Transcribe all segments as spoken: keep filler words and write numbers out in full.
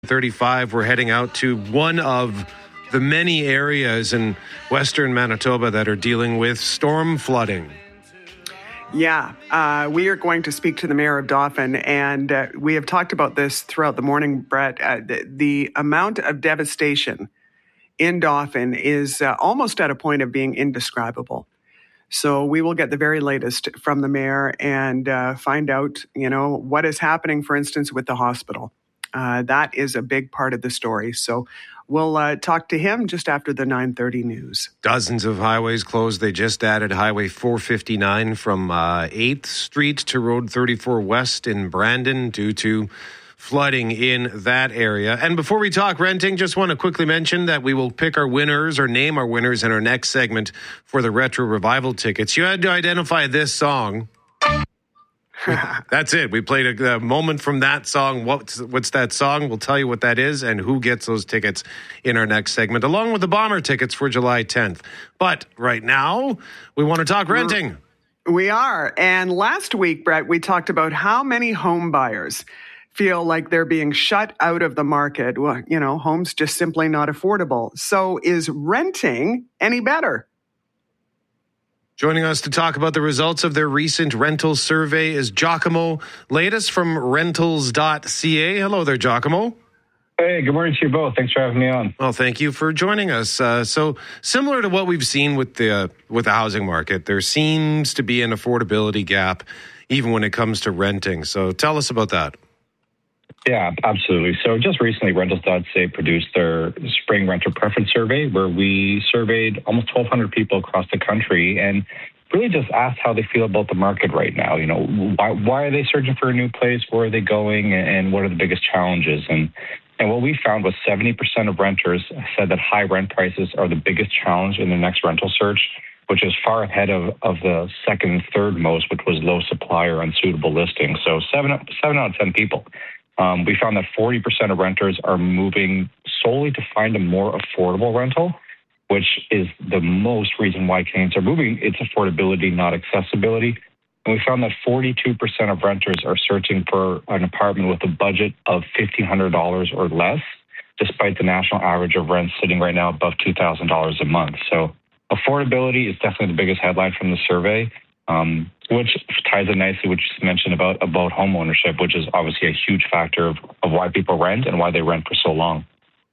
thirty-five, we're heading out to one of the many areas in western Manitoba that are dealing with storm flooding. Yeah, uh, we are going to speak to the mayor of Dauphin, and uh, we have talked about this throughout the morning, Brett. Uh, the, the amount of devastation in Dauphin is uh, almost at a point of being indescribable. So we will get the very latest from the mayor and uh, find out, you know, what is happening, for instance, with the hospital. Uh, that is a big part of the story. So we'll uh, talk to him just after the nine thirty news. Dozens of highways closed. They just added Highway four fifty-nine from uh, eighth Street to Road thirty-four West in Brandon due to flooding in that area. And before we talk renting, just want to quickly mention that we will pick our winners or name our winners in our next segment for the Retro Revival tickets. You had to identify this song. That's it. We played a, a moment from that song. What's, what's that song? We'll tell you what that is and who gets those tickets in our next segment, along with the Bomber tickets for July tenth. But right now, we want to talk renting. We are. And last week, Brett, we talked about how many home buyers feel like they're being shut out of the market. Well, you know, homes just simply not affordable. So is renting any better? Joining us to talk about the results of their recent rental survey is Giacomo Lattis from rentals dot c a. Hello there, Giacomo. Hey, good morning to you both. Thanks for having me on. Well, thank you for joining us. Uh, so similar to what we've seen with the uh, with the housing market, there seems to be an affordability gap even when it comes to renting. So tell us about that. Yeah, absolutely. So just recently, rentals dot c a produced their spring renter preference survey, where we surveyed almost twelve hundred people across the country and really just asked how they feel about the market right now. You know, why, why are they searching for a new place? Where are they going? And what are the biggest challenges? And and what we found was seventy percent of renters said that high rent prices are the biggest challenge in their next rental search, which is far ahead of, of the second and third most, which was low supply or unsuitable listings. So seven, seven out of ten people. Um, we found that forty percent of renters are moving solely to find a more affordable rental, which is the most reason why Canadians are moving. It's affordability, not accessibility. And we found that forty-two percent of renters are searching for an apartment with a budget of fifteen hundred dollars or less, despite the national average of rent sitting right now above two thousand dollars a month. So affordability is definitely the biggest headline from the survey. Um, which ties in nicely, which you mentioned about, about home ownership, which is obviously a huge factor of, of why people rent and why they rent for so long.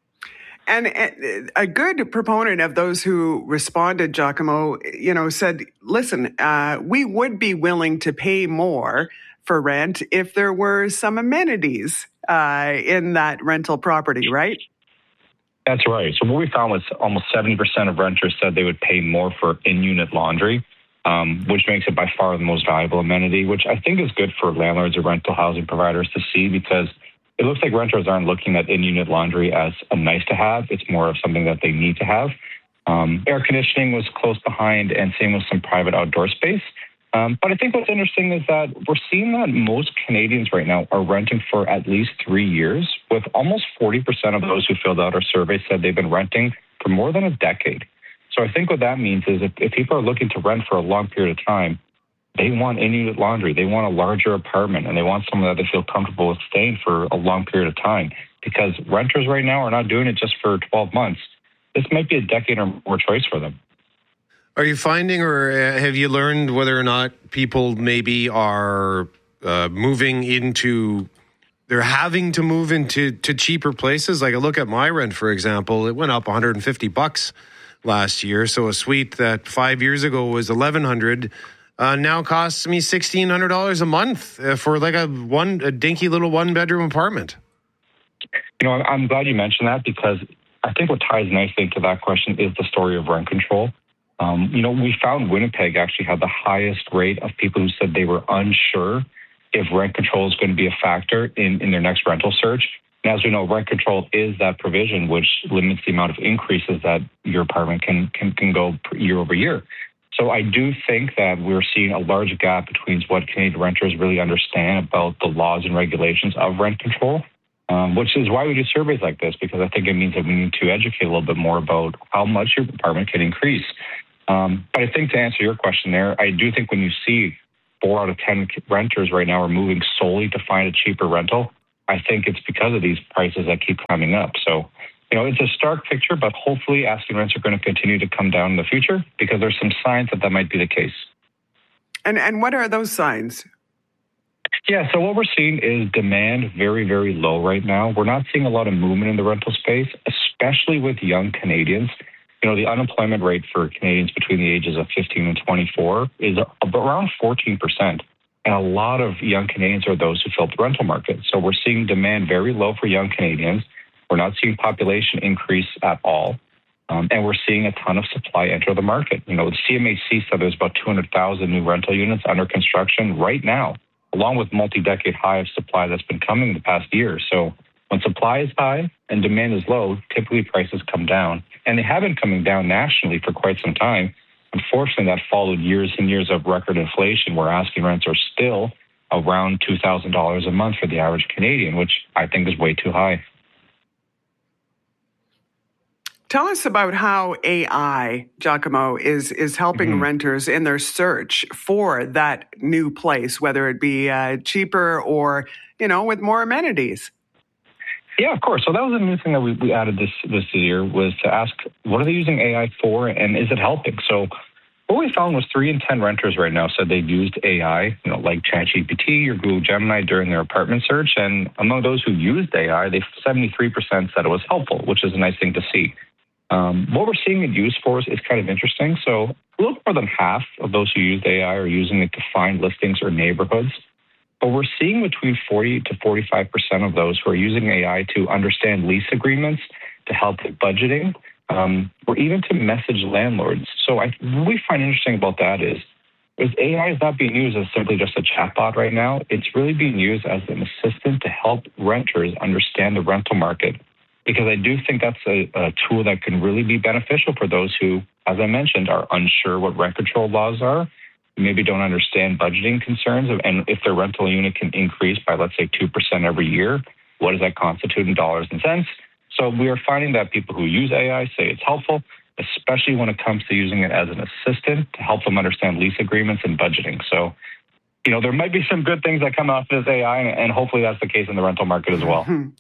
And a good proponent of those who responded, Giacomo, you know, said, listen, uh, we would be willing to pay more for rent if there were some amenities uh, in that rental property, right? That's right. So what we found was almost seventy percent of renters said they would pay more for in-unit laundry. Um, which makes it by far the most valuable amenity, which I think is good for landlords or rental housing providers to see, because it looks like renters aren't looking at in-unit laundry as a nice to have. It's more of something that they need to have. Um, air conditioning was close behind, and same with some private outdoor space. Um, but I think what's interesting is that we're seeing that most Canadians right now are renting for at least three years, with almost forty percent of those who filled out our survey said they've been renting for more than a decade. So I think what that means is if, if people are looking to rent for a long period of time, they want in-unit laundry, they want a larger apartment, and they want somewhere that they feel comfortable with staying for a long period of time. Because renters right now are not doing it just for twelve months. This might be a decade or more choice for them. Are you finding, or have you learned whether or not people maybe are uh, moving into, they're having to move into to cheaper places? Like I look at my rent, for example, it went up one hundred fifty bucks last year. So a suite that five years ago was eleven hundred uh, now costs me sixteen hundred dollars a month uh, for like a one a dinky little one bedroom apartment. You know, I'm glad you mentioned that, because I think what ties nicely to that question is the story of rent control. Um, you know, we found Winnipeg actually had the highest rate of people who said they were unsure if rent control is going to be a factor in, in their next rental search. And as we know, rent control is that provision which limits the amount of increases that your apartment can, can, can go year over year. So I do think that we're seeing a large gap between what Canadian renters really understand about the laws and regulations of rent control, um, which is why we do surveys like this, because I think it means that we need to educate a little bit more about how much your apartment can increase. Um, but I think to answer your question there, I do think when you see four out of ten renters right now are moving solely to find a cheaper rental, I think it's because of these prices that keep coming up. So, you know, it's a stark picture, but hopefully asking rents are going to continue to come down in the future because there's some signs that that might be the case. And and what are those signs? Yeah, so what we're seeing is demand very, very low right now. We're not seeing a lot of movement in the rental space, especially with young Canadians. You know, the unemployment rate for Canadians between the ages of fifteen and twenty-four is around fourteen percent. And a lot of young Canadians are those who fill the rental market. So we're seeing demand very low for young Canadians. We're not seeing population increase at all. Um, and we're seeing a ton of supply enter the market. You know, the C M A C said there's about two hundred thousand new rental units under construction right now, along with multi-decade high of supply that's been coming in the past year. So when supply is high and demand is low, typically prices come down. And they have been coming down nationally for quite some time. Unfortunately, that followed years and years of record inflation where asking rents are still around two thousand dollars a month for the average Canadian, which I think is way too high. Tell us about how A I, Giacomo, is is helping Mm-hmm. renters in their search for that new place, whether it be uh, cheaper or, you know, with more amenities. Yeah, of course. So that was a new thing that we, we added this this year was to ask, what are they using A I for and is it helping? So what we found was three in ten renters right now said they've used A I, you know, like ChatGPT or Google Gemini during their apartment search. And among those who used A I, they seventy-three percent said it was helpful, which is a nice thing to see. Um, what we're seeing it used for is, is kind of interesting. So a little more than half of those who used A I are using it to find listings or neighborhoods. But we're seeing between forty to forty-five percent of those who are using A I to understand lease agreements, to help with budgeting, um, or even to message landlords. So I, what we find interesting about that is, is A I is not being used as simply just a chatbot right now. It's really being used as an assistant to help renters understand the rental market. Because I do think that's a, a tool that can really be beneficial for those who, as I mentioned, are unsure what rent control laws are, maybe don't understand budgeting concerns, of, and if their rental unit can increase by, let's say, two percent every year, what does that constitute in dollars and cents? So we are finding that people who use A I say it's helpful, especially when it comes to using it as an assistant to help them understand lease agreements and budgeting. So, you know, there might be some good things that come off this A I, and, and hopefully that's the case in the rental market as well. Mm-hmm.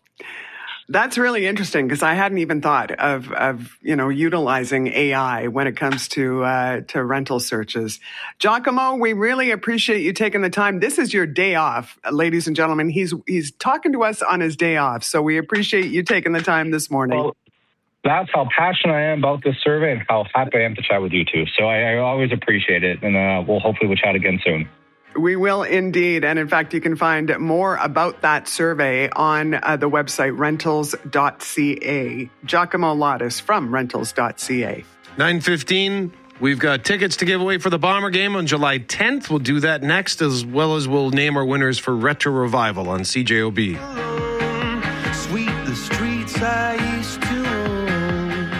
That's really interesting because I hadn't even thought of, of you know, utilizing A I when it comes to uh, to rental searches. Giacomo, we really appreciate you taking the time. This is your day off, ladies and gentlemen. He's he's talking to us on his day off, so we appreciate you taking the time this morning. Well, that's how passionate I am about this survey and how happy I am to chat with you two. So I, I always appreciate it, and uh, we'll hopefully we'll chat again soon. We will indeed. And in fact, you can find more about that survey on uh, the website rentals dot c a. Giacomo Lattis from rentals dot c a. nine fifteen, we've got tickets to give away for the Bomber game on July tenth. We'll do that next, as well as we'll name our winners for Retro Revival on C J O B. Sweep the streets I used to own.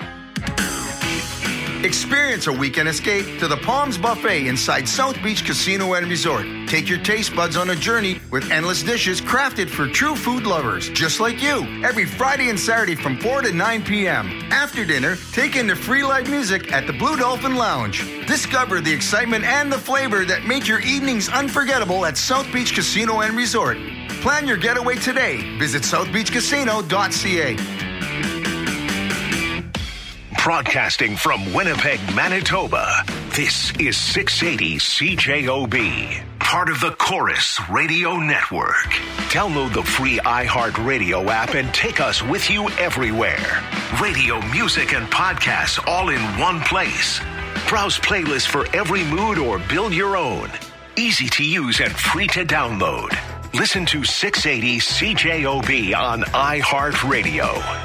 Experience a weekend escape to the Palms Buffet inside South Beach Casino and Resort. Take your taste buds on a journey with endless dishes crafted for true food lovers, just like you. Every Friday and Saturday from four to nine p.m. After dinner, take in the free live music at the Blue Dolphin Lounge. Discover the excitement and the flavor that make your evenings unforgettable at South Beach Casino and Resort. Plan your getaway today. Visit south beach casino dot c a. Broadcasting from Winnipeg, Manitoba, this is six eighty C J O B, part of the Chorus Radio Network. Download the free iHeartRadio app and take us with you everywhere. Radio, music, and podcasts all in one place. Browse playlists for every mood or build your own. Easy to use and free to download. Listen to six eighty C J O B on iHeartRadio.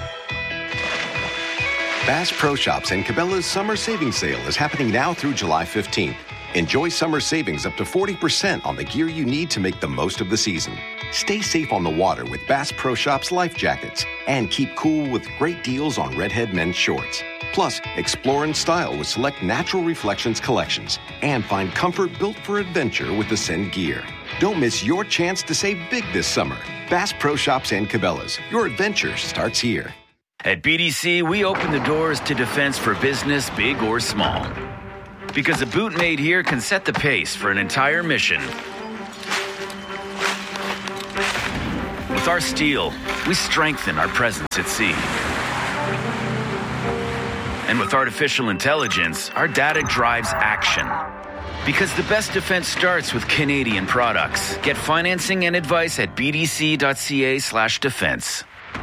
Bass Pro Shops and Cabela's Summer Savings Sale is happening now through July fifteenth. Enjoy summer savings up to forty percent on the gear you need to make the most of the season. Stay safe on the water with Bass Pro Shops life jackets and keep cool with great deals on Redhead men's shorts. Plus, explore in style with select Natural Reflections collections and find comfort built for adventure with Ascend gear. Don't miss your chance to save big this summer. Bass Pro Shops and Cabela's. Your adventure starts here. At B D C, we open the doors to defense for business, big or small. Because a boot made here can set the pace for an entire mission. With With our steel, we strengthen our presence at sea. And with artificial intelligence, our data drives action. Because the best defense starts with Canadian products. Get financing and advice at bdc.ca slash defense.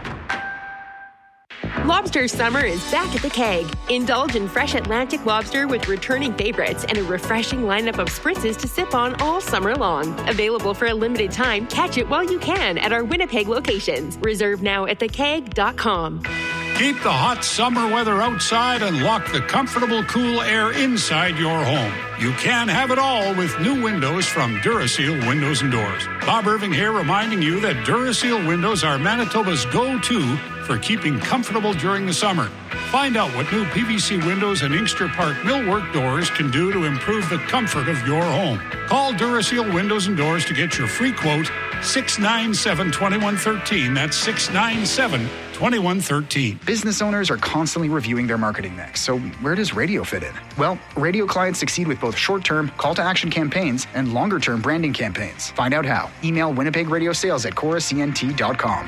Lobster summer is back at the Keg. Indulge in fresh Atlantic lobster with returning favorites and a refreshing lineup of spritzes to sip on all summer long. Available for a limited time, catch it while you can at our Winnipeg locations. Reserve now at the keg dot com. Keep the hot summer weather outside and lock the comfortable, cool air inside your home. You can have it all with new windows from Duraseal Windows and Doors. Bob Irving here, reminding you that Duraseal windows are Manitoba's go-to for keeping comfortable during the summer. Find out what new P V C windows and Inkster Park millwork doors can do to improve the comfort of your home. Call Duraseal Windows and Doors to get your free quote, six nine seven, two one one three. That's six nine seven, two one one three. Business owners are constantly reviewing their marketing mix, so where does radio fit in? Well, radio clients succeed with both short-term call-to-action campaigns and longer-term branding campaigns. Find out how. Email Winnipeg Radio Sales at chorus c n t dot com.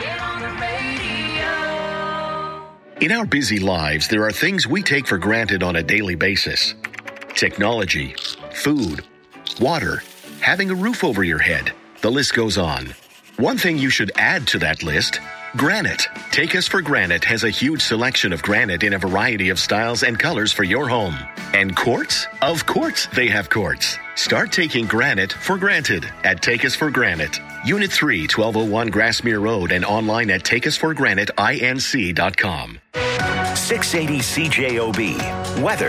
In our busy lives, there are things we take for granted on a daily basis. Technology, food, water, having a roof over your head. The list goes on. One thing you should add to that list, granite. Take Us for Granite has a huge selection of granite in a variety of styles and colors for your home. And quartz? Of course they have quartz. Start taking granite for granted at Take Us for Granite. Unit three, twelve oh one Grassmere Road, and online at take us for granite inc dot com. six eighty C J O B. Weather.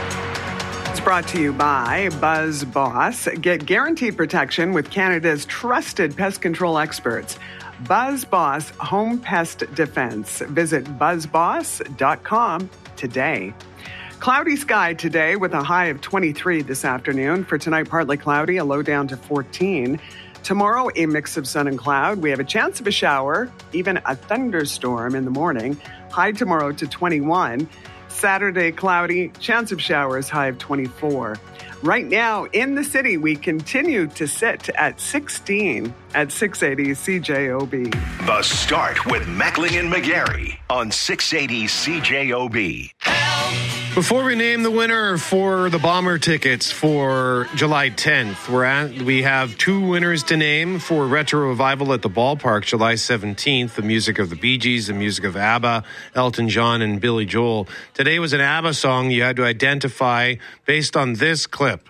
It's brought to you by Buzz Boss. Get guaranteed protection with Canada's trusted pest control experts. Buzz Boss Home Pest Defense. Visit buzz boss dot com today. Cloudy sky today with a high of twenty-three this afternoon. For tonight, partly cloudy, a low down to fourteen. Tomorrow, a mix of sun and cloud. We have a chance of a shower, even a thunderstorm in the morning. High tomorrow to twenty-one. Saturday, cloudy, chance of showers, high of twenty-four. Right now, in the city, we continue to sit at sixteen at six eighty C J O B. The Start with Mackling and McGarry on six eighty C J O B. Before we name the winner for the Bomber tickets for July tenth, we're at, we have two winners to name for Retro Revival at the Ballpark July seventeenth, the music of the Bee Gees, the music of ABBA, Elton John, and Billy Joel. Today was an ABBA song you had to identify based on this clip.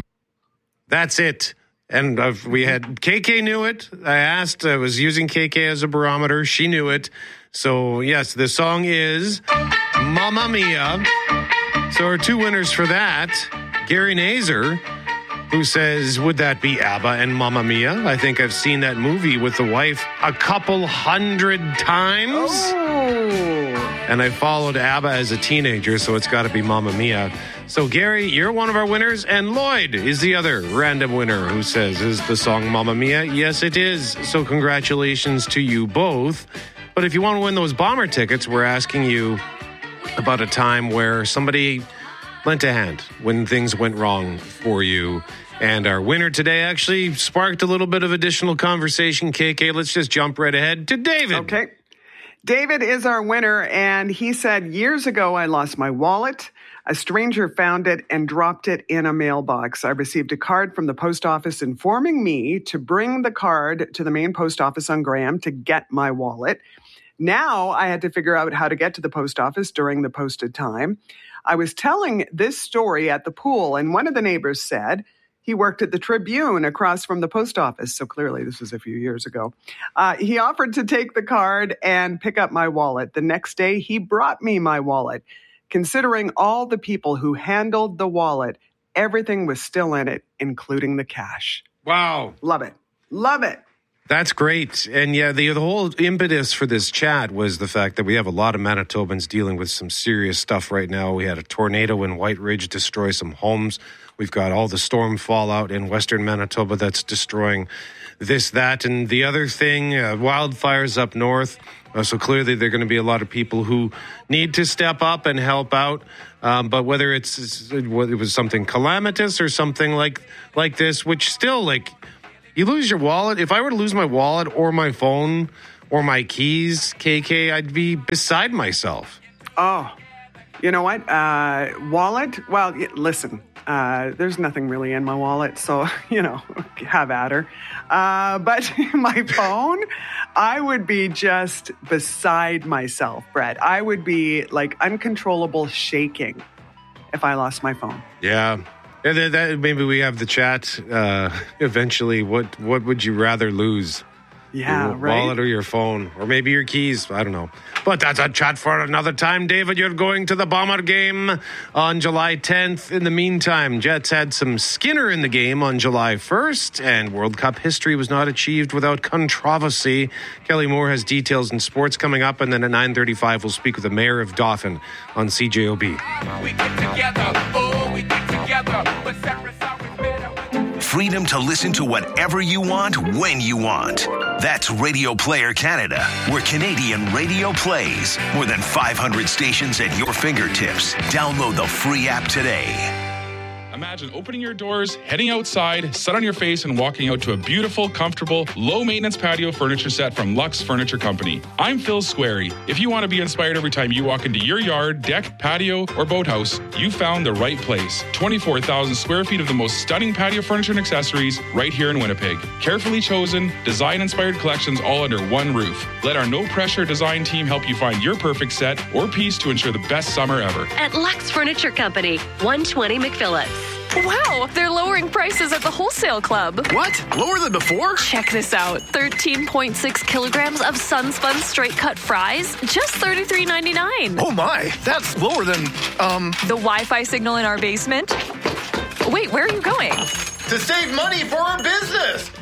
That's it. And uh, we had, K K knew it. I asked, I was using K K as a barometer. She knew it. So, yes, the song is Mamma Mia. So our two winners for that, Gary Nazer, who says, would that be ABBA and Mamma Mia? I think I've seen that movie with the wife a couple hundred times. Oh. And I followed ABBA as a teenager, so it's got to be Mamma Mia. So, Gary, you're one of our winners, and Lloyd is the other random winner who says, is the song Mamma Mia? Yes, it is. So congratulations to you both. But if you want to win those Bomber tickets, we're asking you about a time where somebody lent a hand when things went wrong for you. And our winner today actually sparked a little bit of additional conversation. K K, let's just jump right ahead to David. Okay. David is our winner, and he said, years ago, I lost my wallet. A stranger found it and dropped it in a mailbox. I received a card from the post office informing me to bring the card to the main post office on Graham to get my wallet. Now I had to figure out how to get to the post office during the posted time. I was telling this story at the pool, and one of the neighbors said he worked at the Tribune across from the post office. So clearly this was a few years ago. Uh, he offered to take the card and pick up my wallet. The next day, he brought me my wallet. Considering all the people who handled the wallet, everything was still in it, including the cash. Wow. Love it. Love it. That's great. And yeah, the, the whole impetus for this chat was the fact that we have a lot of Manitobans dealing with some serious stuff right now. We had a tornado in White Ridge destroy some homes. We've got all the storm fallout in western Manitoba that's destroying this, that, and the other thing, uh, wildfires up north. Uh, so clearly there are going to be a lot of people who need to step up and help out. Um, but whether it's whether it was something calamitous or something like like this, which still, like, you lose your wallet. If I were to lose my wallet or my phone or my keys, K K, I'd be beside myself. Oh, you know what? Uh, wallet? Well, y- listen, uh, there's nothing really in my wallet, so, you know, have at her. Uh, but my phone, I would be just beside myself, Brett. I would be like uncontrollable shaking if I lost my phone. Yeah. Yeah, that, that, maybe we have the chat uh, eventually. What what would you rather lose? Yeah, your right. wallet or your phone, or maybe your keys. I don't know. But that's a chat for another time. David, you're going to the Bomber game on July tenth. In the meantime, Jets had some Skinner in the game on July first, and World Cup history was not achieved without controversy. Kelly Moore has details in sports coming up, and then at nine thirty-five, we'll speak with the mayor of Dauphin on C J O B. We get together, oh, we get together, but separate always better. Freedom to listen to whatever you want, when you want. That's Radio Player Canada, where Canadian radio plays. More than five hundred stations at your fingertips. Download the free app today. Imagine opening your doors, heading outside, set on your face, and walking out to a beautiful, comfortable, low-maintenance patio furniture set from Lux Furniture Company. I'm Phil Squarey. If you want to be inspired every time you walk into your yard, deck, patio, or boathouse, you found the right place. twenty-four thousand square feet of the most stunning patio furniture and accessories right here in Winnipeg. Carefully chosen, design-inspired collections all under one roof. Let our no-pressure design team help you find your perfect set or piece to ensure the best summer ever. At Lux Furniture Company, one twenty McPhillips. Wow, they're lowering prices at the wholesale club. What? Lower than before? Check this out. thirteen point six kilograms of Sunspun straight cut fries, just thirty-three ninety-nine. Oh my, that's lower than, um... the Wi-Fi signal in our basement? Wait, where are you going? To save money for our business!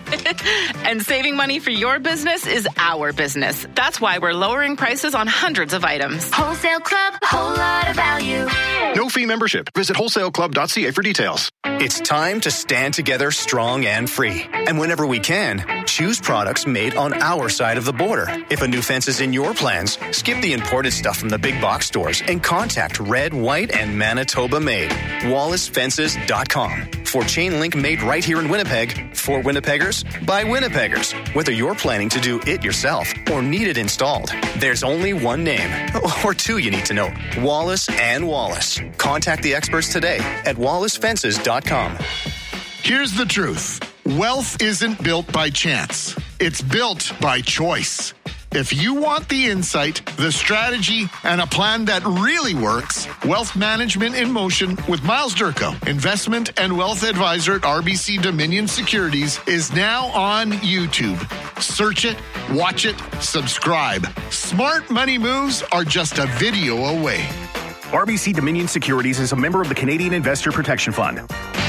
And saving money for your business is our business. That's why we're lowering prices on hundreds of items. Wholesale Club, whole lot of value. No fee membership. Visit wholesale club dot c a for details. It's time to stand together strong and free. And whenever we can, choose products made on our side of the border. If a new fence is in your plans, skip the imported stuff from the big box stores and contact Red, White, and Manitoba Made. Wallace Fences dot com. For chain link made right here in Winnipeg, for Winnipeggers, by Winnipeggers. Whether you're planning to do it yourself or need it installed, there's only one name, or two you need to know, Wallace and Wallace. Contact the experts today at Wallace Fences dot com. Here's the truth. Wealth isn't built by chance. It's built by choice. If you want the insight, the strategy, and a plan that really works, Wealth Management in Motion with Miles Durko, investment and wealth advisor at R B C Dominion Securities, is now on YouTube. Search it, watch it, subscribe. Smart money moves are just a video away. R B C Dominion Securities is a member of the Canadian Investor Protection Fund.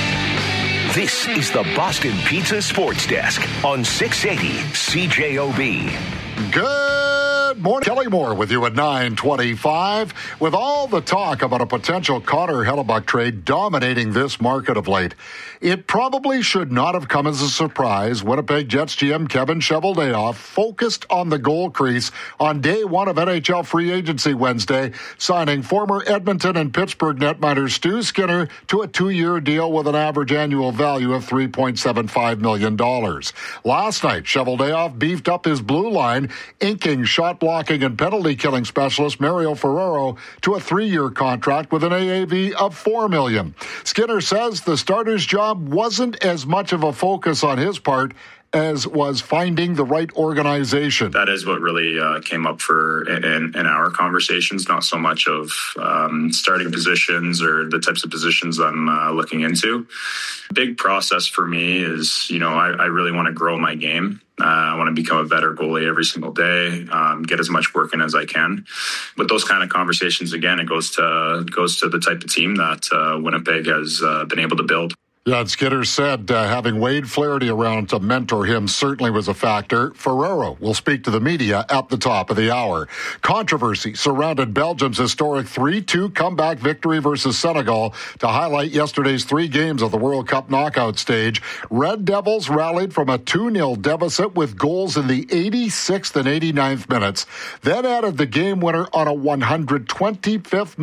This is the Boston Pizza Sports Desk on six eighty C J O B. Good morning. Kelly Moore with you at nine twenty-five. With all the talk about a potential Connor Hellebuyck trade dominating this market of late, it probably should not have come as a surprise. Winnipeg Jets G M Kevin Cheveldayoff focused on the goal crease on day one of N H L free agency Wednesday, signing former Edmonton and Pittsburgh netminder Stu Skinner to a two-year deal with an average annual value of three point seven five million dollars. Last night, Cheveldayoff beefed up his blue line, inking shot-blocking and penalty-killing specialist Mario Ferraro to a three-year contract with an A A V of four million dollars. Skinner says the starter's job wasn't as much of a focus on his part as was finding the right organization. That is what really uh, came up for in, in our conversations, not so much of um, starting positions or the types of positions I'm uh, looking into. Big process for me is, you know, I, I really want to grow my game. Uh, I want to become a better goalie every single day, um, get as much work in as I can. With those kind of conversations, again, it goes to goes to the type of team that uh, Winnipeg has uh, been able to build. Yeah, and Skinner said uh, having Wade Flaherty around to mentor him certainly was a factor. Ferraro will speak to the media at the top of the hour. Controversy surrounded Belgium's historic three two comeback victory versus Senegal to highlight yesterday's three games of the World Cup knockout stage. Red Devils rallied from a two nil deficit with goals in the eighty-sixth and eighty-ninth minutes, then added the game winner on a one hundred twenty-fifth minute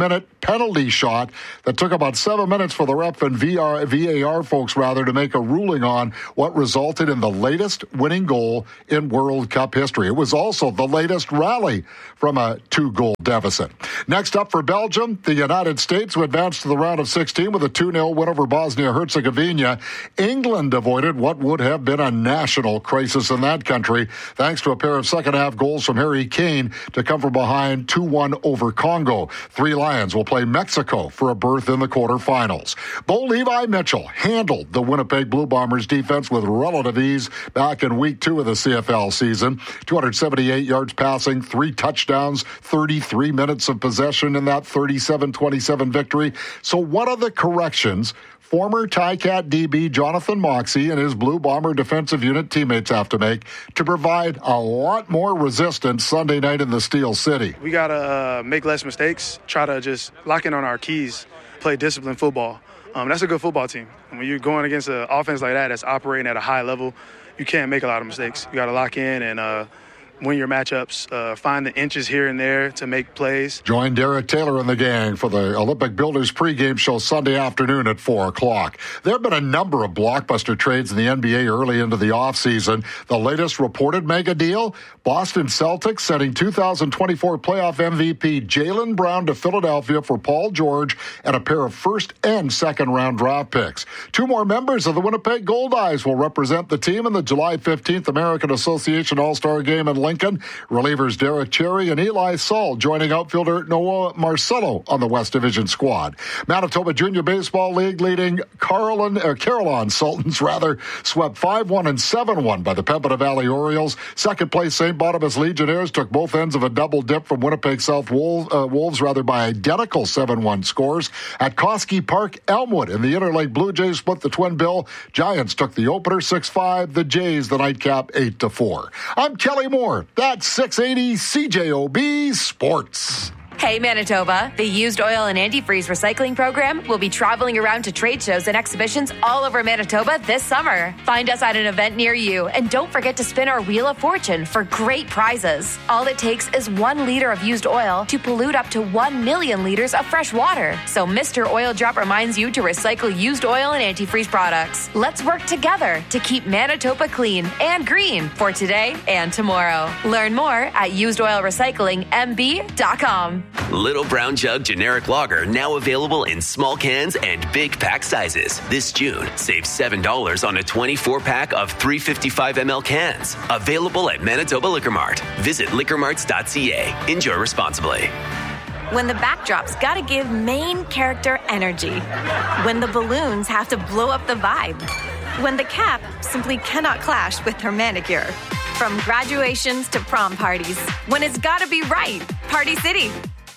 penalty shot that took about seven minutes for the ref and V A R folks rather to make a ruling on what resulted in the latest winning goal in World Cup history. It was also the latest rally from a two-goal deficit. Next up for Belgium, the United States, who advanced to the round of sixteen with a two nil win over Bosnia-Herzegovina. England avoided what would have been a national crisis in that country, thanks to a pair of second-half goals from Harry Kane to come from behind two one over Congo. Three Lions will play Mexico for a berth in the quarterfinals. Bo Levi Mitchell handled the Winnipeg Blue Bombers defense with relative ease back in week two of the C F L season. two hundred seventy-eight yards passing, three touchdowns, thirty-three minutes of possession in that thirty-seven twenty-seven victory. So what are the corrections former Ticat D B Jonathan Moxey and his Blue Bomber defensive unit teammates have to make to provide a lot more resistance Sunday night in the Steel City? We got to uh, make less mistakes, try to just lock in on our keys, play disciplined football. Um, that's a good football team. When you're going against an offense like that that's operating at a high level, you can't make a lot of mistakes. You got to lock in and uh, win your matchups, uh, find the inches here and there to make plays. Join Derek Taylor and the gang for the Olympic Builders pregame show Sunday afternoon at four o'clock. There have been a number of blockbuster trades in the N B A early into the offseason. The latest reported mega deal, Boston Celtics sending two thousand twenty-four playoff M V P Jaylen Brown to Philadelphia for Paul George and a pair of first and second round draft picks. Two more members of the Winnipeg Goldeyes will represent the team in the July fifteenth American Association All-Star Game in Lincoln. Relievers Derek Cherry and Eli Saul joining outfielder Noah Marcello on the West Division squad. Manitoba Junior Baseball League leading Carolyn, or Carillon Sultans rather swept five one and seven one by the Pembina Valley Orioles. Second place Saint Barnabas Legionnaires took both ends of a double dip from Winnipeg South Wolves, uh, Wolves rather by identical seven one scores. At Koski Park, Elmwood and the Interlake Blue Jays split the twin bill. Giants took the opener six five. The Jays the nightcap eight to four. I'm Kelly Moore. That's six eighty C J O B Sports. Hey Manitoba, the Used Oil and Antifreeze Recycling Program will be traveling around to trade shows and exhibitions all over Manitoba this summer. Find us at an event near you and don't forget to spin our Wheel of Fortune for great prizes. All it takes is one liter of used oil to pollute up to one million liters of fresh water. So Mister Oil Drop reminds you to recycle used oil and antifreeze products. Let's work together to keep Manitoba clean and green for today and tomorrow. Learn more at used oil recycling m b dot com. Little Brown Jug generic lager now available in small cans and big pack sizes. This June, save seven dollars on a twenty-four pack of three hundred fifty-five milliliter cans. Available at Manitoba Liquor Mart. Visit liquor marts dot c a. Enjoy responsibly. When the backdrop's gotta give main character energy. When the balloons have to blow up the vibe. When the cap simply cannot clash with her manicure. From graduations to prom parties. When it's gotta be right. Party City.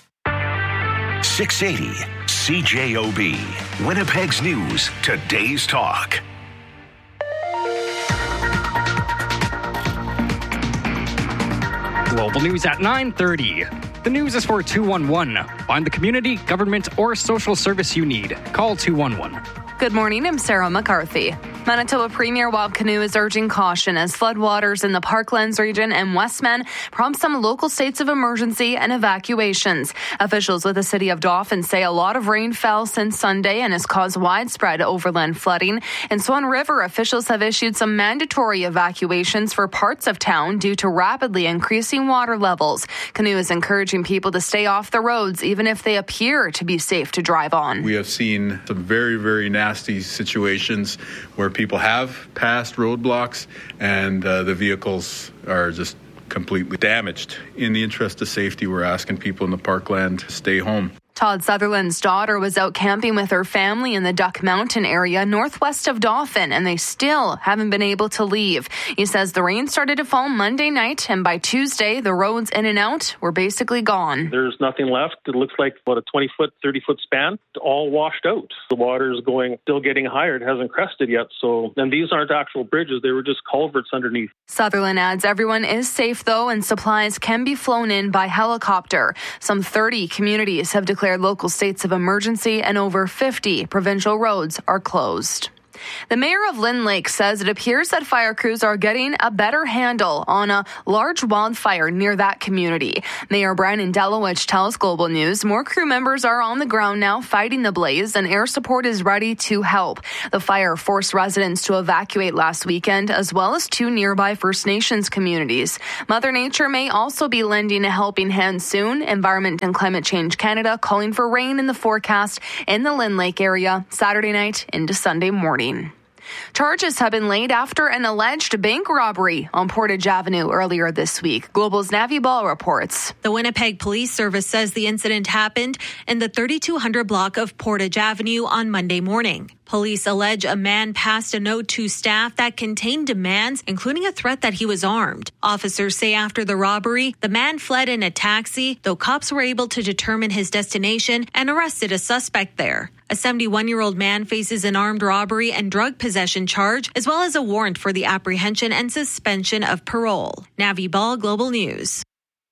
six eighty C J O B. Winnipeg's News. Today's Talk. Global News at nine thirty. The news is for two one one. Find the community, government, or social service you need. Call two one one. Good morning, I'm Sarah McCarthy. Manitoba Premier Wab Kinew is urging caution as floodwaters in the Parklands region and Westman prompt some local states of emergency and evacuations. Officials with the city of Dauphin say a lot of rain fell since Sunday and has caused widespread overland flooding. In Swan River, officials have issued some mandatory evacuations for parts of town due to rapidly increasing water levels. Kinew is encouraging people to stay off the roads even if they appear to be safe to drive on. We have seen some very, very nasty situations where people have passed roadblocks and uh, the vehicles are just completely damaged. In the interest of safety, we're asking people in the parkland to stay home. Todd Sutherland's daughter was out camping with her family in the Duck Mountain area northwest of Dauphin, and they still haven't been able to leave. He says the rain started to fall Monday night, and by Tuesday, the roads in and out were basically gone. There's nothing left. It looks like about a twenty-foot, thirty-foot span, all washed out. The water's going, still getting higher. It hasn't crested yet. So, and these aren't actual bridges. They were just culverts underneath. Sutherland adds everyone is safe, though, and supplies can be flown in by helicopter. Some thirty communities have declared local states of emergency, and over fifty provincial roads are closed. The mayor of Lynn Lake says it appears that fire crews are getting a better handle on a large wildfire near that community. Mayor Brandon Delowich tells Global News more crew members are on the ground now fighting the blaze, and air support is ready to help. The fire forced residents to evacuate last weekend, as well as two nearby First Nations communities. Mother Nature may also be lending a helping hand soon. Environment and Climate Change Canada calling for rain in the forecast in the Lynn Lake area Saturday night into Sunday morning. Charges have been laid after an alleged bank robbery on Portage Avenue earlier this week. Global's Navi Ball reports. The Winnipeg Police Service says the incident happened in the thirty-two hundred block of Portage Avenue on Monday morning. Police allege a man passed a note to staff that contained demands, including a threat that he was armed. Officers say after the robbery, the man fled in a taxi, though cops were able to determine his destination and arrested a suspect there. A seventy-one-year-old man faces an armed robbery and drug possession charge, as well as a warrant for the apprehension and suspension of parole. Navi Ball, Global News.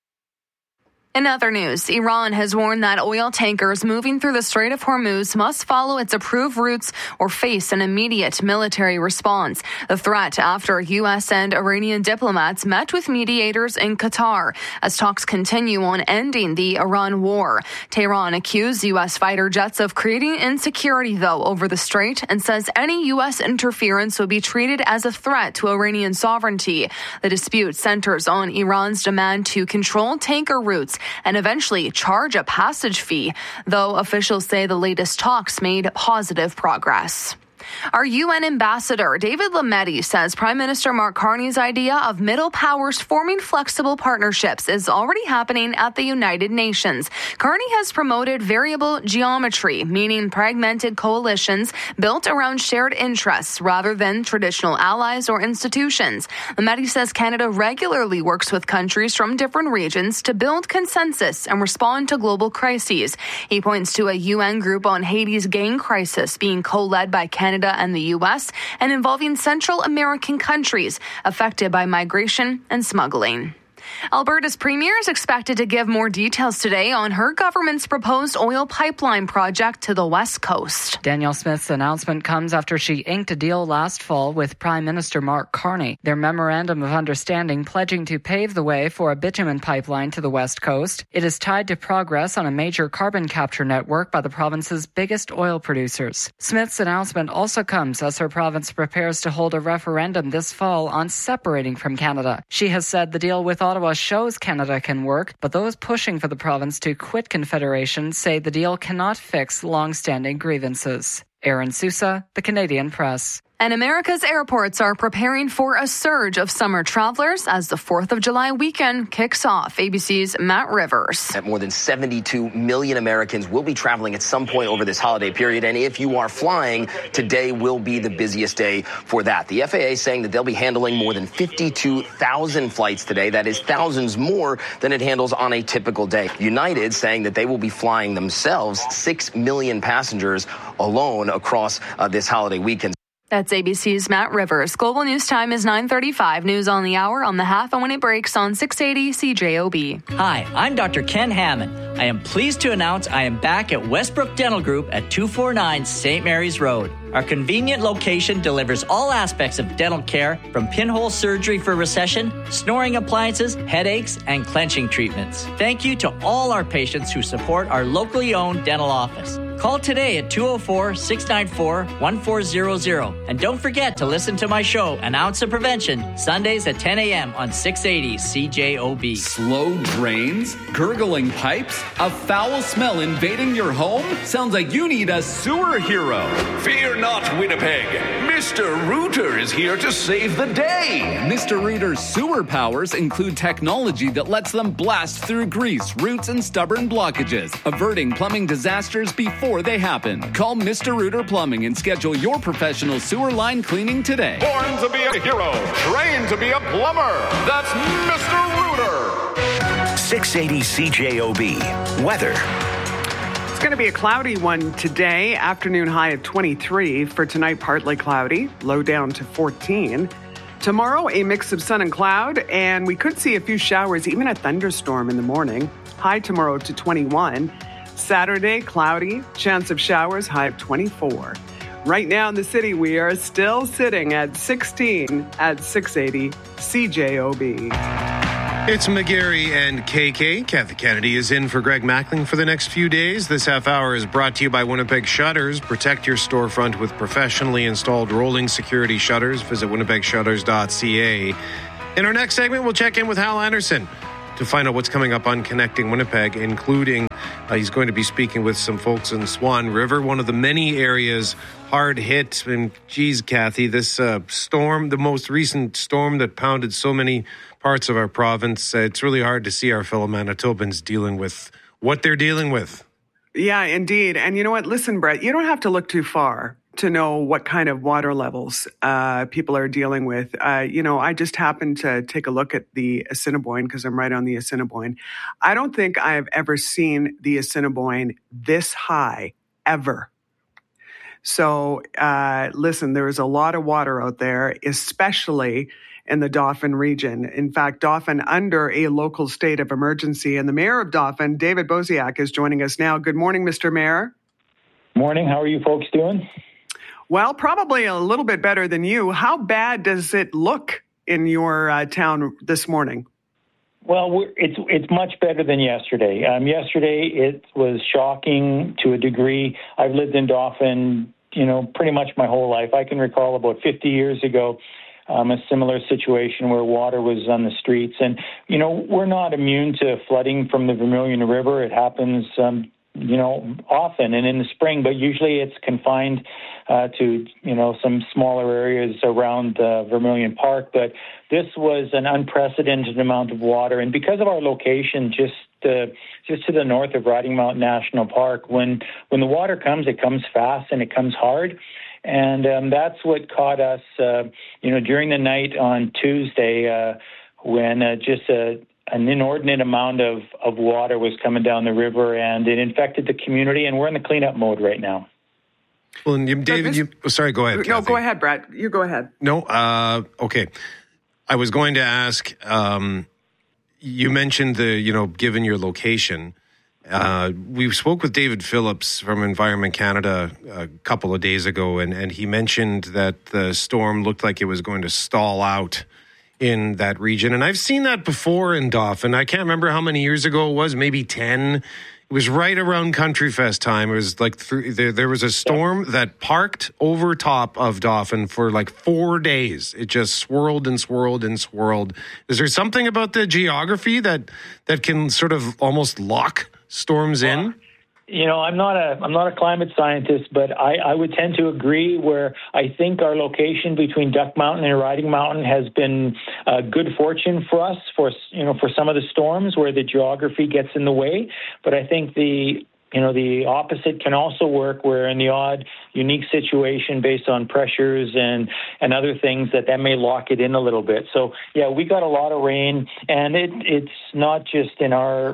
In other news, Iran has warned that oil tankers moving through the Strait of Hormuz must follow its approved routes or face an immediate military response. The threat after U S and Iranian diplomats met with mediators in Qatar as talks continue on ending the Iran war. Tehran accused U S fighter jets of creating insecurity, though, over the strait and says any U S interference would be treated as a threat to Iranian sovereignty. The dispute centers on Iran's demand to control tanker routes and eventually charge a passage fee, though officials say the latest talks made positive progress. Our U N ambassador, David Lametti, says Prime Minister Mark Carney's idea of middle powers forming flexible partnerships is already happening at the United Nations. Carney has promoted variable geometry, meaning fragmented coalitions built around shared interests rather than traditional allies or institutions. Lametti says Canada regularly works with countries from different regions to build consensus and respond to global crises. He points to a U N group on Haiti's gang crisis being co-led by Canada and the U S and involving Central American countries affected by migration and smuggling. Alberta's premier is expected to give more details today on her government's proposed oil pipeline project to the West Coast. Danielle Smith's announcement comes after she inked a deal last fall with Prime Minister Mark Carney. Their memorandum of understanding pledging to pave the way for a bitumen pipeline to the West Coast. It is tied to progress on a major carbon capture network by the province's biggest oil producers. Smith's announcement also comes as her province prepares to hold a referendum this fall on separating from Canada. She has said the deal with Ottawa shows Canada can work, but those pushing for the province to quit Confederation say the deal cannot fix long-standing grievances. Aaron Sousa, The Canadian Press. And America's airports are preparing for a surge of summer travelers as the fourth of July weekend kicks off. A B C's Matt Rivers. At more than seventy-two million Americans will be traveling at some point over this holiday period. And if you are flying, today will be the busiest day for that. The F A A saying that they'll be handling more than fifty-two thousand flights today. That is thousands more than it handles on a typical day. United saying that they will be flying themselves six million passengers alone across uh, this holiday weekend. That's A B C's Matt Rivers. Global News Time is nine thirty-five. News on the hour, on the half, and when it breaks on six eighty C J O B. Hi, I'm Doctor Ken Hammond. I am pleased to announce I am back at Westbrook Dental Group at two forty-nine Saint Mary's Road. Our convenient location delivers all aspects of dental care, from pinhole surgery for recession, snoring appliances, headaches, and clenching treatments. Thank you to all our patients who support our locally owned dental office. Call today at two oh four, six nine four, one four zero zero. And don't forget to listen to my show, An Ounce of Prevention, Sundays at ten a.m. on six eighty C J O B. Slow drains? Gurgling pipes? A foul smell invading your home? Sounds like you need a sewer hero. Fear not, Winnipeg. Mister Rooter is here to save the day. Mister Rooter's sewer powers include technology that lets them blast through grease, roots, and stubborn blockages, averting plumbing disasters before they happen. Call Mister Rooter Plumbing and schedule your professional sewer line cleaning today. Born to be a hero, trained to be a plumber. That's Mister Rooter. six eighty C J O B. Weather. It's going to be a cloudy one today. Afternoon high of twenty-three. For tonight, partly cloudy. Low down to fourteen. Tomorrow, a mix of sun and cloud, and we could see a few showers, even a thunderstorm in the morning. High tomorrow to twenty-one. Saturday, cloudy, chance of showers, high of twenty-four. Right now in the city, we are still sitting at sixteen at six eighty C J O B. It's McGarry and K K. Kathy Kennedy is in for Greg Mackling for the next few days. This half hour is brought to you by Winnipeg Shutters. Protect your storefront with professionally installed rolling security shutters. Visit winnipeg shutters dot c a. In our next segment, we'll check in with Hal Anderson to find out what's coming up on Connecting Winnipeg, including uh, he's going to be speaking with some folks in Swan River, one of the many areas hard hit. And geez, Kathy, this uh, storm, the most recent storm that pounded so many parts of our province, uh, it's really hard to see our fellow Manitobans dealing with what they're dealing with. Yeah, indeed. And you know what? Listen, Brett, you don't have to look too far to know what kind of water levels uh, people are dealing with. Uh, you know, I just happened to take a look at the Assiniboine because I'm right on the Assiniboine. I don't think I've ever seen the Assiniboine this high, ever. So, uh, listen, there is a lot of water out there, especially in the Dauphin region. In fact, Dauphin under a local state of emergency. And the mayor of Dauphin, David Bosiak, is joining us now. Good morning, Mister Mayor. Morning. How are you folks doing? Well, probably a little bit better than you. How bad does it look in your uh, town this morning? Well, we're, it's it's much better than yesterday. Um, yesterday, it was shocking to a degree. I've lived in Dauphin, you know, pretty much my whole life. I can recall about fifty years ago, Um, a similar situation where water was on the streets. And, you know, we're not immune to flooding from the Vermilion River. It happens, um, you know, often and in the spring, but usually it's confined uh, to, you know, some smaller areas around uh, Vermilion Park. But this was an unprecedented amount of water. And because of our location, just uh, just to the north of Riding Mountain National Park, when, when the water comes, it comes fast and it comes hard. And um, that's what caught us, uh, you know, during the night on Tuesday uh, when uh, just a, an inordinate amount of, of water was coming down the river, and it infected the community, and we're in the cleanup mode right now. Well, and you, David, you, oh, sorry, go ahead, No, Kathy. go ahead, Brett. You go ahead. No, uh, okay. I was going to ask, um, you mentioned the, you know, given your location, Uh, we spoke with David Phillips from Environment Canada a couple of days ago, and, and he mentioned that the storm looked like it was going to stall out in that region. And I've seen that before in Dauphin. I can't remember how many years ago it was, maybe ten. It was right around Country Fest time. It was like th- there, there was a storm that parked over top of Dauphin for like four days. It just swirled and swirled and swirled. Is there something about the geography that that can sort of almost lock storms in? Well, you know, I'm not a I'm not a climate scientist, but I, I would tend to agree where I think our location between Duck Mountain and Riding Mountain has been uh, good fortune for us for, you know, for some of the storms where the geography gets in the way. But I think the You know, the opposite can also work where in the odd unique situation based on pressures and, and other things that that may lock it in a little bit. So, yeah, we got a lot of rain, and it it's not just in our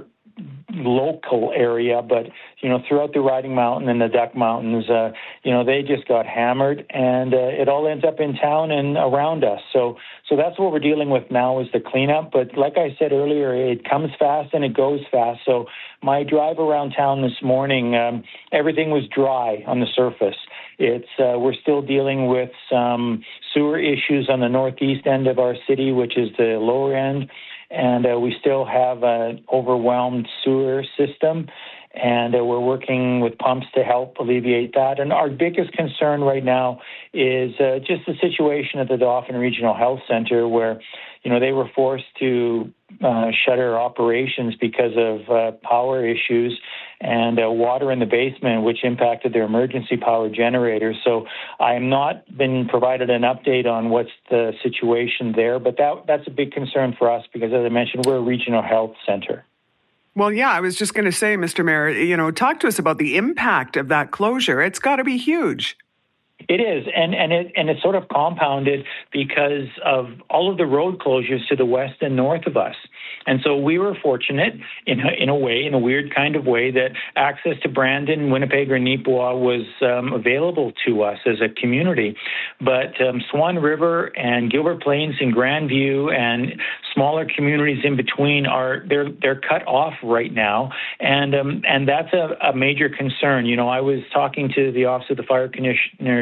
local area, but, you know, throughout the Riding Mountain and the Duck Mountains, uh, you know, they just got hammered, and uh, it all ends up in town and around us. So so that's what we're dealing with now is the cleanup. But like I said earlier, it comes fast and it goes fast. So my drive around town this morning, um, everything was dry on the surface. It's uh, we're still dealing with some sewer issues on the northeast end of our city, which is the lower end. And uh, we still have an overwhelmed sewer system, and uh, we're working with pumps to help alleviate that. And our biggest concern right now is uh, just the situation at the Dauphin Regional Health Center where, you know, they were forced to uh, shutter operations because of uh, power issues and uh, water in the basement, which impacted their emergency power generators. So I am not been provided an update on what's the situation there, but that that's a big concern for us because, as I mentioned, we're a regional health center. Well, yeah, I was just going to say, Mister Mayor, you know, talk to us about the impact of that closure. It's got to be huge. It is, and and it and it's sort of compounded because of all of the road closures to the west and north of us. And so we were fortunate in a, in a way, in a weird kind of way, that access to Brandon, Winnipeg, or Neepawa was um, available to us as a community. But um, Swan River and Gilbert Plains and Grandview and smaller communities in between are they're they're cut off right now, and um, and that's a, a major concern. You know, I was talking to the Office of the Fire Commissioner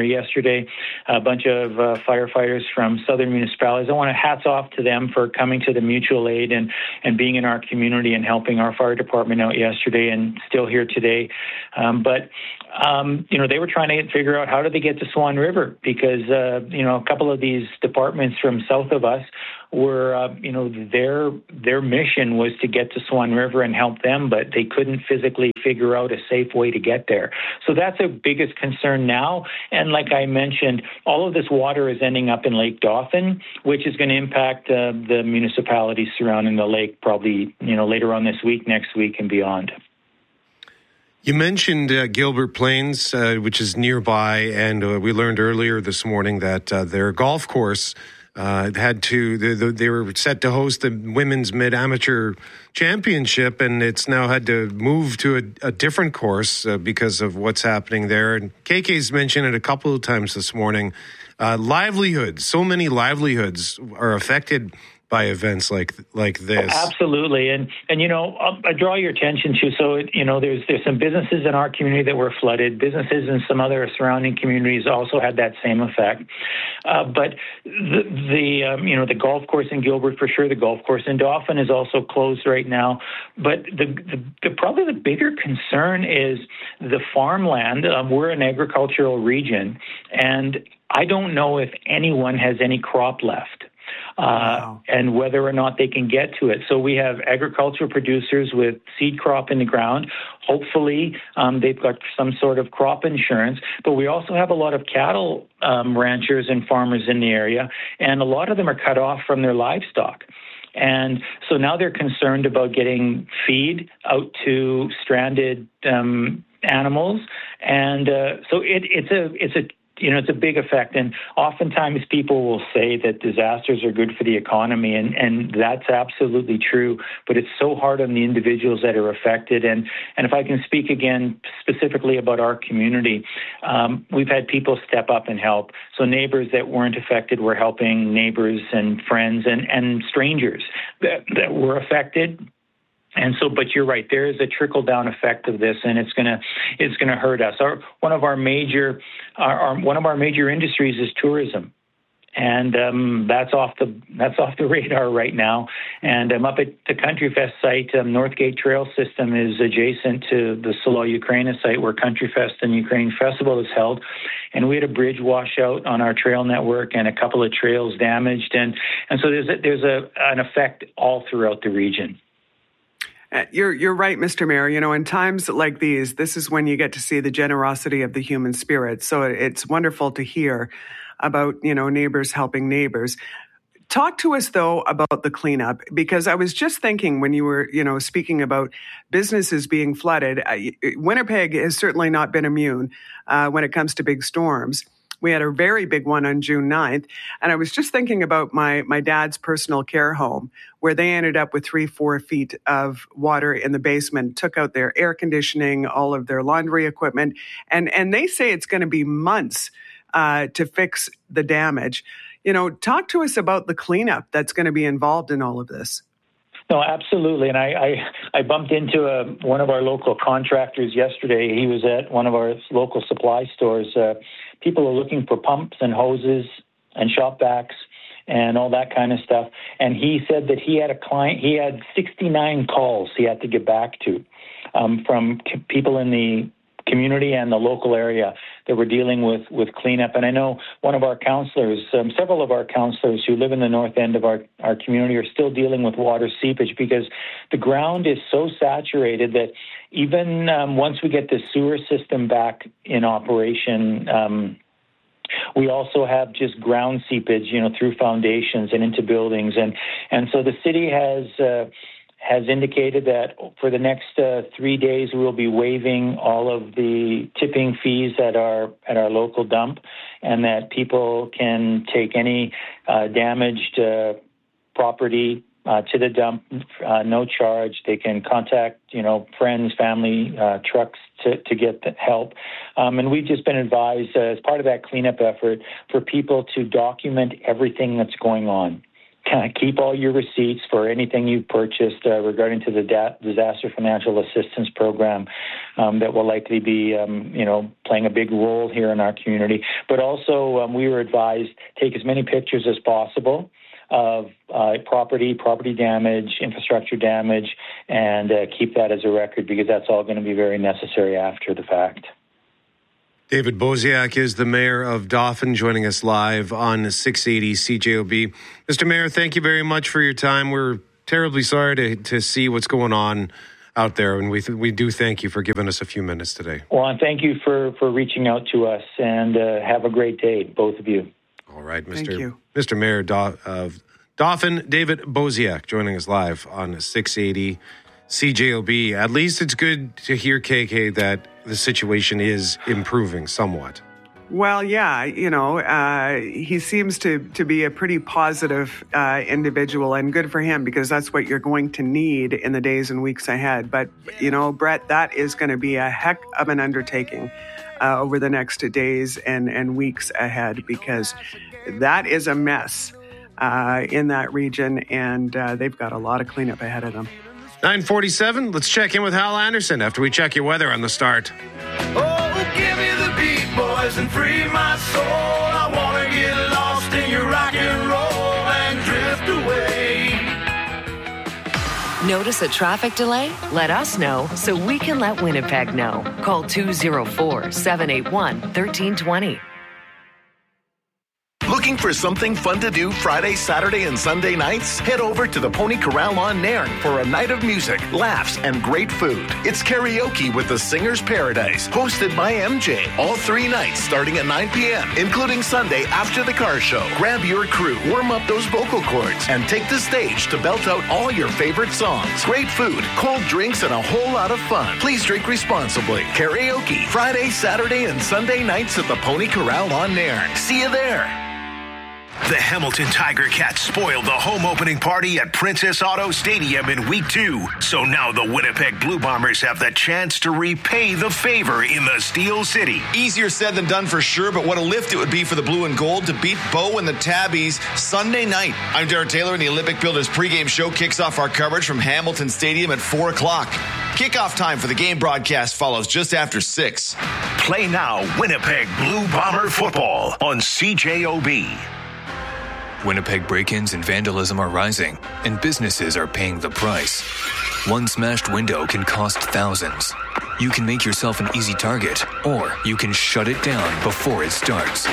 yesterday, a bunch of uh, firefighters from southern municipalities. I want to hats off to them for coming to the mutual aid and, and being in our community and helping our fire department out yesterday and still here today. Um, but, um, you know, they were trying to figure out how do they get to Swan River because, uh, you know, a couple of these departments from south of us were, uh, you know, their their mission was to get to Swan River and help them, but they couldn't physically figure out a safe way to get there. So that's our biggest concern now. And like I mentioned, all of this water is ending up in Lake Dauphin, which is going to impact uh, the municipalities surrounding the lake probably, you know, later on this week, next week, and beyond. You mentioned uh, Gilbert Plains, uh, which is nearby, and uh, we learned earlier this morning that uh, their golf course uh, had to, they, they were set to host the Women's Mid-Amateur Championship, and it's now had to move to a, a different course uh, because of what's happening there. And K K's mentioned it a couple of times this morning. Uh, livelihoods, so many livelihoods are affected by events like like this. Oh, absolutely, and and you know, I'll, I draw your attention to so it, you know, there's there's some businesses in our community that were flooded. Businesses in some other surrounding communities also had that same effect. Uh, but the the um, you know the golf course in Gilbert for sure, the golf course in Dauphin is also closed right now. But the the, the probably the bigger concern is the farmland. Um, we're an agricultural region, and I don't know if anyone has any crop left. Uh, wow. And whether or not they can get to it. So we have agricultural producers with seed crop in the ground. Hopefully, um, they've got some sort of crop insurance. But we also have a lot of cattle um, ranchers and farmers in the area, and a lot of them are cut off from their livestock. And so now they're concerned about getting feed out to stranded um, animals. And uh, so it, it's a it's a You know, it's a big effect, and oftentimes people will say that disasters are good for the economy, and, and that's absolutely true, but it's so hard on the individuals that are affected. And, and if I can speak again specifically about our community, um, we've had people step up and help. So neighbors that weren't affected were helping neighbors and friends and, and strangers that, that were affected. And so, but you're right. There is a trickle down effect of this, and it's gonna it's gonna hurt us. Our one of our major our, our one of our major industries is tourism, and um, that's off the that's off the radar right now. And um, up at the Country Fest site, um, Northgate Trail System is adjacent to the Solo Ukraina site where Country Fest and Ukraine Festival is held. And we had a bridge wash out on our trail network and a couple of trails damaged, and and so there's a, there's a an effect all throughout the region. You're you're right, Mister Mayor. You know, in times like these, this is when you get to see the generosity of the human spirit. So it's wonderful to hear about, you know, neighbors helping neighbors. Talk to us, though, about the cleanup, because I was just thinking when you were, you know, speaking about businesses being flooded, Winnipeg has certainly not been immune uh, when it comes to big storms. We had a very big one on June ninth. And I was just thinking about my, my dad's personal care home, where they ended up with three, four feet of water in the basement, took out their air conditioning, all of their laundry equipment. And, and they say it's going to be months uh, to fix the damage. You know, talk to us about the cleanup that's going to be involved in all of this. No, absolutely. And I, I, I bumped into a, one of our local contractors yesterday. He was at one of our local supply stores. Uh, people are looking for pumps and hoses and shop vacs and all that kind of stuff. And he said that he had a client, he had sixty-nine calls he had to get back to um, from c- people in the community and the local area that were dealing with, with cleanup. And I know one of our counselors, um, several of our counselors who live in the north end of our, our community are still dealing with water seepage because the ground is so saturated that even um, once we get the sewer system back in operation, um, we also have just ground seepage, you know, through foundations and into buildings. And, and so the city has... Uh, has indicated that for the next uh, three days we will be waiving all of the tipping fees at our at our local dump, and that people can take any uh, damaged uh, property uh, to the dump, uh, no charge. They can contact, you know, friends, family, uh, trucks to, to get the help. Um, and we've just been advised uh, as part of that cleanup effort for people to document everything that's going on. kind of keep all your receipts for anything you've purchased uh, regarding to the da- disaster financial assistance program um, that will likely be, um, you know, playing a big role here in our community. But also, um, we were advised take as many pictures as possible of uh, property, property damage, infrastructure damage, and uh, keep that as a record, because that's all going to be very necessary after the fact. David Bosiak is the mayor of Dauphin, joining us live on six eighty C J O B. Mister Mayor, thank you very much for your time. We're terribly sorry to, to see what's going on out there, and we th- we do thank you for giving us a few minutes today. Well, and thank you for, for reaching out to us, and uh, have a great day, both of you. All right, Mister Thank you. Mister Mayor da- of Dauphin, David Bosiak, joining us live on six eighty C J O B. At least it's good to hear, K K, that the situation is improving somewhat. Well, yeah, you know, uh, he seems to, to be a pretty positive uh, individual, and good for him, because that's what you're going to need in the days and weeks ahead. But, you know, Brett, that is going to be a heck of an undertaking uh, over the next days and, and weeks ahead, because that is a mess uh, in that region, and uh, they've got a lot of cleanup ahead of them. nine forty-seven, let's check in with Hal Anderson after we check your weather on the start. Oh, give me the beat, boys, and free my soul. I want to get lost in your rock and roll and drift away. Notice a traffic delay? Let us know so we can let Winnipeg know. Call two oh four, seven eight one, one three two zero. Looking for something fun to do Friday, Saturday, and Sunday nights? Head over to the Pony Corral on Nairn for a night of music, laughs, and great food. It's karaoke with the Singer's Paradise, hosted by M J. All three nights starting at nine p.m., including Sunday after the car show. Grab your crew, warm up those vocal cords, and take the stage to belt out all your favorite songs. Great food, cold drinks, and a whole lot of fun. Please drink responsibly. Karaoke, Friday, Saturday, and Sunday nights at the Pony Corral on Nairn. See you there. The Hamilton Tiger Cats spoiled the home opening party at Princess Auto Stadium in week two. So now the Winnipeg Blue Bombers have the chance to repay the favor in the Steel City. Easier said than done for sure, but what a lift it would be for the Blue and Gold to beat Bo and the Tabbies Sunday night. I'm Derek Taylor, and the Olympic Builders pregame show kicks off our coverage from Hamilton Stadium at four o'clock. Kickoff time for the game broadcast follows just after six. Play now Winnipeg Blue Bomber football on C J O B. Winnipeg break-ins and vandalism are rising, and businesses are paying the price. One smashed window can cost thousands. You can make yourself an easy target, or you can shut it down before it starts.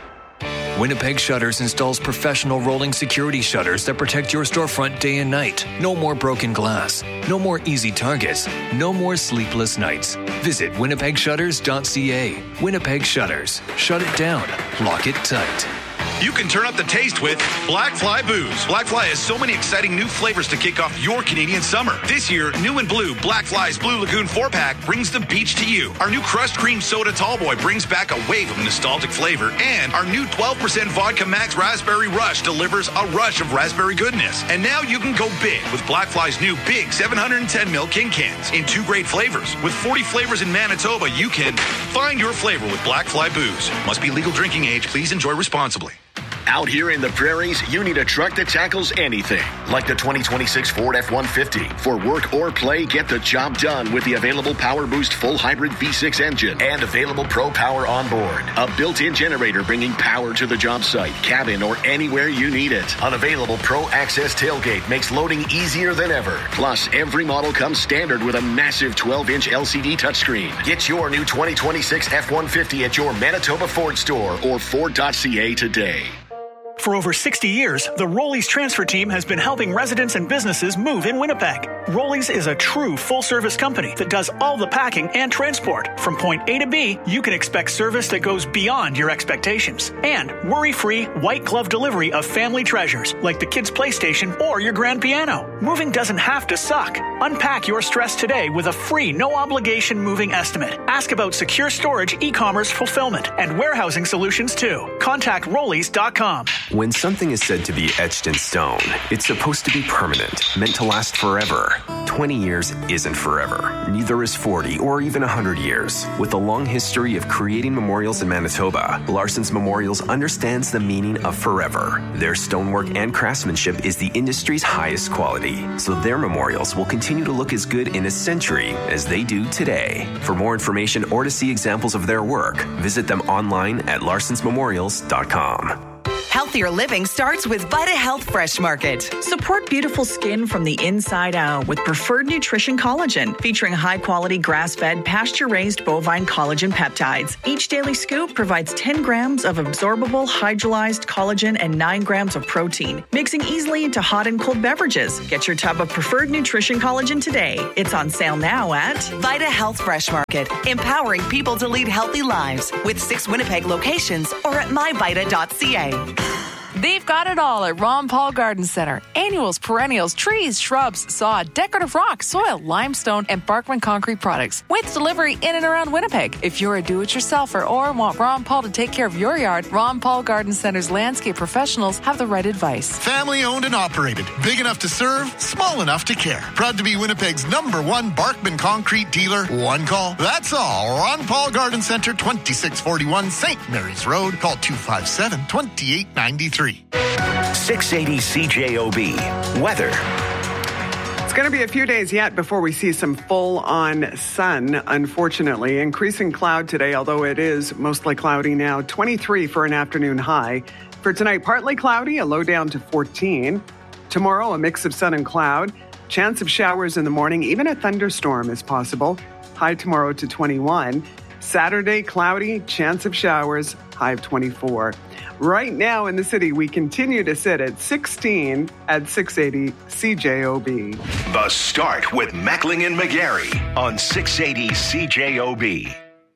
Winnipeg Shutters installs professional rolling security shutters that protect your storefront day and night. No more broken glass. No more easy targets. No more sleepless nights. Visit winnipeg shutters dot c a. Winnipeg Shutters. Shut it down. Lock it tight. You can turn up the taste with Black Fly Booze. Black Fly has so many exciting new flavors to kick off your Canadian summer. This year, new and blue, Black Fly's Blue Lagoon four-pack brings the beach to you. Our new Crushed Cream Soda Tallboy brings back a wave of nostalgic flavor. And our new twelve percent Vodka Max Raspberry Rush delivers a rush of raspberry goodness. And now you can go big with Black Fly's new big seven hundred ten milliliter King Cans in two great flavors. With forty flavors in Manitoba, you can find your flavor with Black Fly Booze. Must be legal drinking age. Please enjoy responsibly. Out here in the prairies, you need a truck that tackles anything, like the twenty twenty-six Ford F one fifty. For work or play, get the job done with the available Power Boost full hybrid V six engine and available Pro Power on board. A built-in generator bringing power to the job site, cabin, or anywhere you need it. An available Pro Access tailgate makes loading easier than ever. Plus, every model comes standard with a massive twelve-inch L C D touchscreen. Get your new twenty twenty-six F one fifty at your Manitoba Ford store or Ford dot c a today. For over sixty years, the Rollies transfer team has been helping residents and businesses move in Winnipeg. Rollies is a true full-service company that does all the packing and transport. From point A to B, you can expect service that goes beyond your expectations. And worry-free, white-glove delivery of family treasures, like the kids' PlayStation or your grand piano. Moving doesn't have to suck. Unpack your stress today with a free, no-obligation moving estimate. Ask about secure storage, e-commerce fulfillment, and warehousing solutions, too. Contact rollies dot com. When something is said to be etched in stone, it's supposed to be permanent, meant to last forever. twenty years isn't forever. Neither is forty or even one hundred years. With a long history of creating memorials in Manitoba, Larson's Memorials understands the meaning of forever. Their stonework and craftsmanship is the industry's highest quality, so their memorials will continue to look as good in a century as they do today. For more information or to see examples of their work, visit them online at larsons memorials dot com. Healthier living starts with VitaHealth Fresh Market. Support beautiful skin from the inside out with Preferred Nutrition Collagen, featuring high-quality grass-fed, pasture-raised bovine collagen peptides. Each daily scoop provides ten grams of absorbable hydrolyzed collagen and nine grams of protein, mixing easily into hot and cold beverages. Get your tub of Preferred Nutrition Collagen today. It's on sale now at VitaHealth Fresh Market, empowering people to lead healthy lives with six Winnipeg locations or at my vita dot c a. They've got it all at Ron Paul Garden Center. Annuals, perennials, trees, shrubs, sod, decorative rock, soil, limestone, and Barkman concrete products. With delivery in and around Winnipeg. If you're a do-it-yourselfer or want Ron Paul to take care of your yard, Ron Paul Garden Center's landscape professionals have the right advice. Family owned and operated. Big enough to serve, small enough to care. Proud to be Winnipeg's number one Barkman concrete dealer. One call. That's all. Ron Paul Garden Center, twenty-six forty-one Saint Mary's Road. Call two five seven, two eight nine three. six eighty C J O B. Weather. It's going to be a few days yet before we see some full-on sun, unfortunately. Increasing cloud today, although it is mostly cloudy now. twenty-three for an afternoon high. For tonight, partly cloudy, a low down to fourteen. Tomorrow, a mix of sun and cloud. Chance of showers in the morning. Even a thunderstorm is possible. High tomorrow to twenty-one. Saturday, cloudy, chance of showers, high of twenty-four. Right now in the city, we continue to sit at sixteen at six eighty C J O B. The Start with Mackling and McGarry on six eighty C J O B.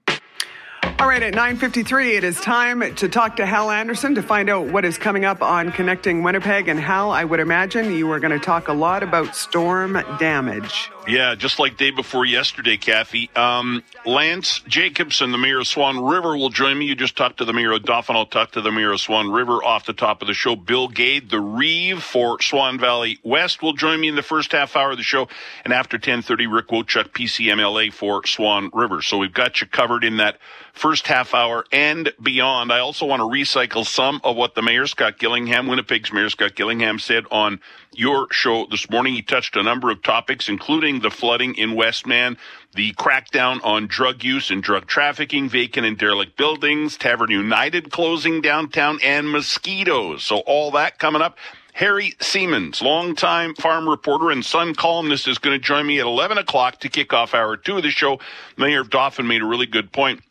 All right, at nine fifty-three, it is time to talk to Hal Anderson to find out what is coming up on Connecting Winnipeg. And Hal, I would imagine you are going to talk a lot about storm damage. Yeah, just like day before yesterday, Kathy. Um, Lance Jacobson, the mayor of Swan River, will join me. You just talked to the mayor of Dauphin. I'll talk to the mayor of Swan River off the top of the show. Bill Gade, the Reeve for Swan Valley West, will join me in the first half hour of the show. And after ten thirty, Rick Wochuk, P C M L A for Swan River. So we've got you covered in that first half hour and beyond. I also want to recycle some of what the mayor, Scott Gillingham, Winnipeg's mayor, Scott Gillingham, said on your show this morning. He touched a number of topics, including the flooding in Westman, the crackdown on drug use and drug trafficking, vacant and derelict buildings, Tavern United closing downtown, and mosquitoes. So all that coming up. Harry Siemens, longtime farm reporter and Sun columnist, is going to join me at eleven o'clock to kick off hour two of the show. Mayor of Dauphin made a really good point.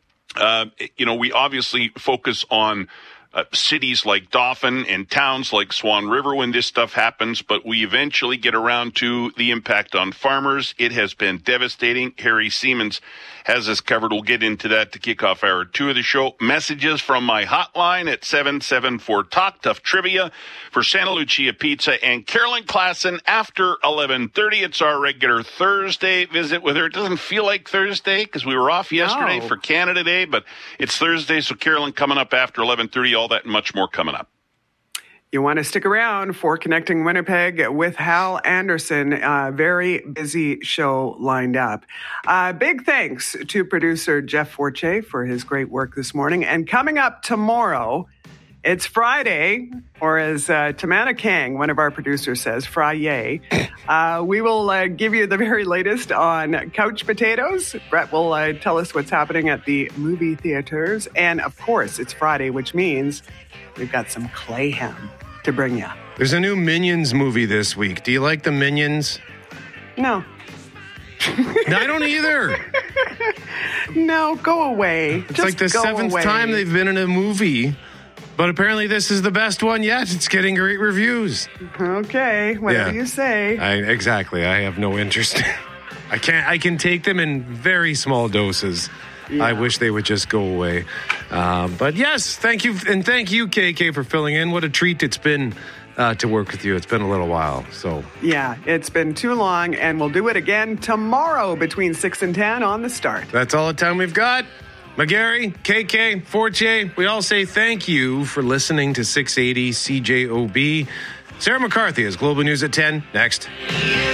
Uh, you know, we obviously focus on Uh, cities like Dauphin and towns like Swan River when this stuff happens, but we eventually get around to the impact on farmers. It has been devastating. Harry Siemens has us covered. We'll get into that to kick off hour two of the show. Messages from my hotline at seven seven four Talk Tough Trivia for Santa Lucia Pizza and Carolyn Klassen after eleven thirty. It's our regular Thursday visit with her. It doesn't feel like Thursday because we were off yesterday No. for Canada Day, but it's Thursday, so Carolyn coming up after eleven thirty. All that and much more coming up. You want to stick around for Connecting Winnipeg with Hal Anderson. Uh, very busy show lined up. Uh, big thanks to producer Jeff Forche for his great work this morning. And coming up tomorrow, it's Friday, or as uh, Tamana Kang, one of our producers, says, Friday. Uh, we will uh, give you the very latest on Couch Potatoes. Brett will uh, tell us what's happening at the movie theaters. And, of course, it's Friday, which means we've got some Clayham to bring you. There's a new Minions movie this week. Do you like the Minions? No. I don't either. No, go away. It's Just like the go seventh away. time they've been in a movie. But apparently this is the best one yet. It's getting great reviews. Okay, whatever Yeah. you say. I, exactly. I have no interest. I can't. I can take them in very small doses. Yeah. I wish they would just go away. Um, but yes, thank you. And thank you, K K, for filling in. What a treat it's been uh, to work with you. It's been a little while. So Yeah, it's been too long, and we'll do it again tomorrow between six and ten on The Start. that's all the time we've got. McGarry, K K, Forte, we all say thank you for listening to six eighty C J O B. Sarah McCarthy is Global News at ten. Next.